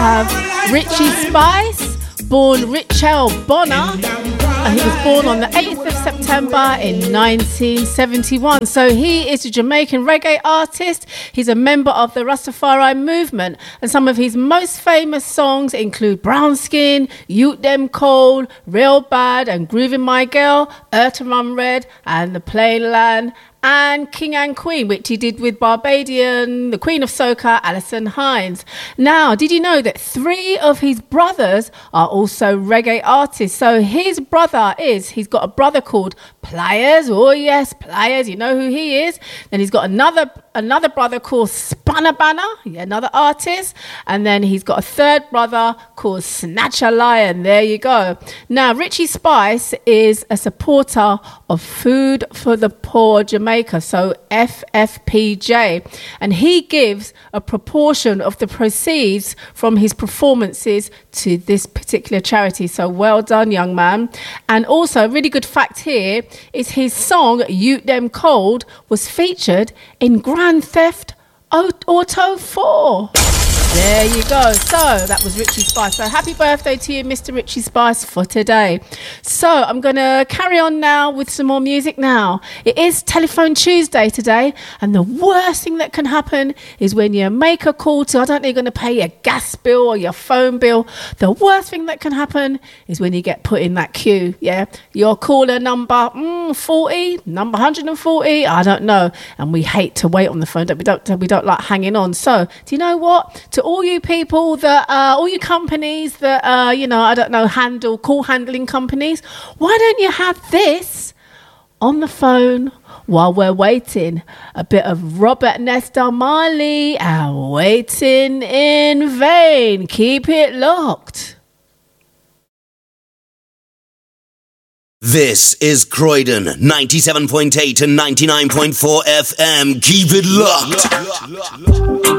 have Richie Spice, born Richelle Bonner. He was born on the 8th of September in 1971. So he is a Jamaican reggae artist. He's a member of the Rastafari movement. And some of his most famous songs include Brown Skin, Youth Them Cold, Real Bad and Groovin' My Girl, Earth to Run Red and The Plain Land, and King and Queen, which he did with Barbadian, the Queen of Soca, Alison Hinds. Now, did you know that 3 of his brothers are also reggae artists? So he's got a brother called Pliers. Oh yes, Pliers, you know who he is. Then he's got another brother called Spanner Banner, another artist. And then he's got a third brother called Snatcher Lion. There you go. Now, Richie Spice is a supporter of Food for the Poor Jamaica, so FFPJ, and he gives a proportion of the proceeds from his performances to this particular charity. So well done, young man. And also, a really good fact here is his song Youth Them Cold was featured in Grand Theft Auto 4. There you go. So that was Richie Spice. So happy birthday to you, Mr. Richie Spice, for today. So I'm going to carry on now with some more music now. It is Telephone Tuesday today, and the worst thing that can happen is when you make a call to, I don't know, you're going to pay your gas bill or your phone bill. The worst thing that can happen is when you get put in that queue, yeah? Your caller number 40, number 140, I don't know. And we hate to wait on the phone. We don't like hanging on. So do you know what? To all you people that, all you companies that, handle call handling companies, why don't you have this on the phone while we're waiting? A bit of Robert Nesta Marley and Waiting in Vain. Keep it locked. This is Croydon 97.8 and 99.4 FM. Keep it locked.